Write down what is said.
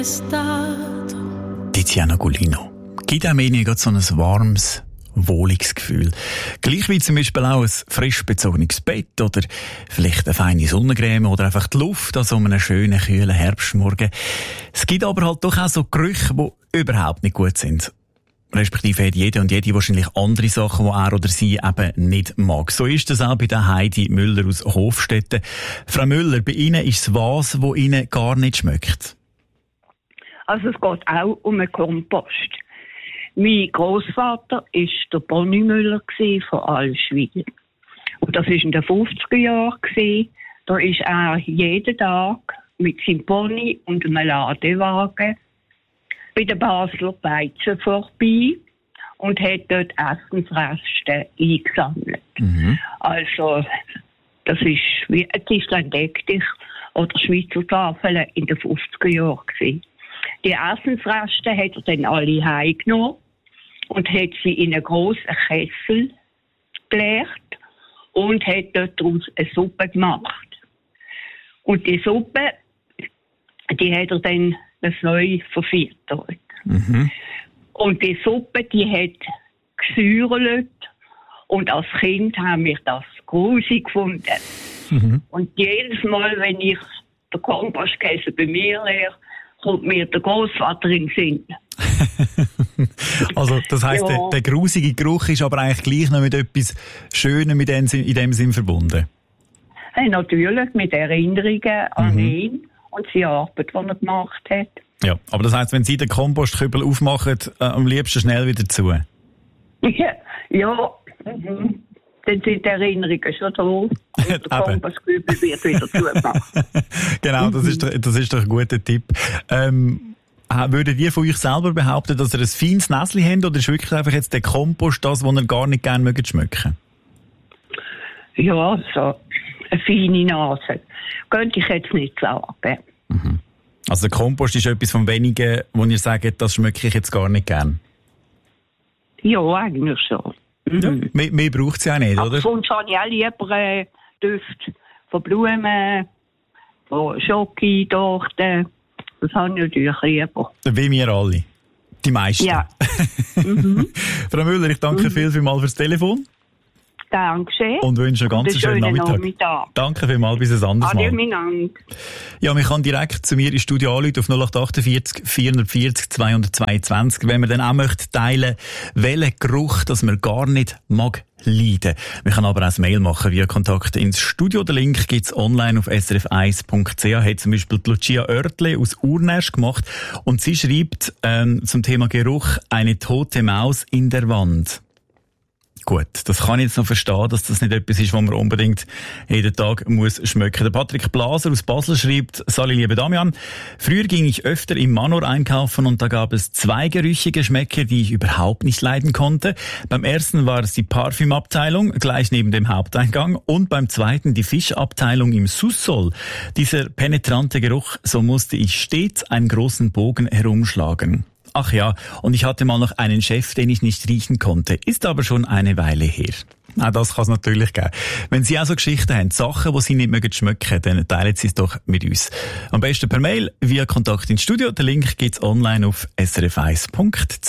Tiziana Gulino. Gibt auch mir gerade so ein warmes, wohliges Gefühl. Gleich wie zum Beispiel auch ein frisch bezogenes Bett oder vielleicht eine feine Sonnencreme oder einfach die Luft an so einem schönen, kühlen Herbstmorgen. Es gibt aber halt doch auch so Gerüche, die überhaupt nicht gut sind. Respektive hat jeder und jede wahrscheinlich andere Sachen, die er oder sie eben nicht mag. So ist das auch bei der Heidi Müller aus Hofstetten. Frau Müller, bei Ihnen ist es was, wo Ihnen gar nicht schmeckt? Also es geht auch um einen Kompost. Mein Großvater war der Bonnie Müller von Allschwil. Und das war in den 50er Jahren. Da ist er jeden Tag mit seinem Pony und einem Ladewagen bei den Basler Beizen vorbei und hat dort Essensreste eingesammelt. Mhm. Also, das ist wie ein Tischlein Deck dich oder Schweizer Tafeln in den 50er Jahren gewesen. Die Essensreste hat er dann alle heimgenommen und hat sie in einen grossen Kessel geleert und hat dort daraus eine Suppe gemacht. Und die Suppe, die hat er dann neu verfiltert. Mhm. Und die Suppe, die hat gesäuert und als Kind haben wir das grusig gefunden. Mhm. Und jedes Mal, wenn ich den Kompostkessel bei mir leere, kommt mir der Großvater in den Sinn. Also, das heisst, ja. der grusige Geruch ist aber eigentlich gleich noch mit etwas Schönem in dem Sinn verbunden? Hey, natürlich, mit Erinnerungen an ihn und seine Arbeit, die er gemacht hat. Ja, aber das heisst, wenn Sie den Kompostkübel aufmachen, am liebsten schnell wieder zu? Ja. Mhm. Dann sind die Erinnerungen schon da. Und der Kompostkübel wird wieder zugemacht. Genau, das ist doch ein guter Tipp. Würdet ihr von euch selber behaupten, dass ihr ein feines Näschen habt, oder ist wirklich einfach jetzt der Kompost das, was ihr gar nicht gerne mögt schmecken? Ja, so eine feine Nase. Könnte ich jetzt nicht sagen. Mhm. Also der Kompost ist etwas von wenigen, wo ihr sagt, das schmecke ich jetzt gar nicht gern? Ja, eigentlich schon. Mhm. Ja, mehr braucht es ja nicht, oder? Sonst habe ich auch lieber Düfte von Blumen, von Schoki, Torten. Das habe ich natürlich lieber. Wie wir alle. Die meisten. Ja. Frau Müller, ich danke vielmals fürs Telefon. Dankeschön. Und wünsche einen ganz schönen Nachmittag. Danke vielmals, bis ein anderes Mal. Ja, man kann direkt zu mir ins Studio anrufen auf 0848 440 222, wenn man dann auch möchte teilen, welchen Geruch, das man gar nicht mag leiden. Man kann aber auch ein Mail machen via Kontakt ins Studio. Den Link gibt's online auf srf1.ch. Hat zum Beispiel die Lucia Oertle aus Urnäsch gemacht und sie schreibt zum Thema Geruch eine tote Maus in der Wand. Gut, das kann ich jetzt noch verstehen, dass das nicht etwas ist, was man unbedingt jeden Tag muss schmecken. Der Patrick Blaser aus Basel schreibt: Sali, liebe Damian, früher ging ich öfter im Manor einkaufen und da gab es 2 gerüchige Geschmäcker, die ich überhaupt nicht leiden konnte. Beim ersten war es die Parfümabteilung, gleich neben dem Haupteingang, und beim zweiten die Fischabteilung im Sous-Sol. Dieser penetrante Geruch, so musste ich stets einen großen Bogen herumschlagen. Ach ja, und ich hatte mal noch einen Chef, den ich nicht riechen konnte. Ist aber schon eine Weile her. Auch das kann es natürlich geben. Wenn Sie auch so Geschichten haben, Sachen, die Sie nicht mögen schmecken, dann teilen Sie es doch mit uns. Am besten per Mail, via Kontakt ins Studio. Den Link gibt's online auf srf1.ch.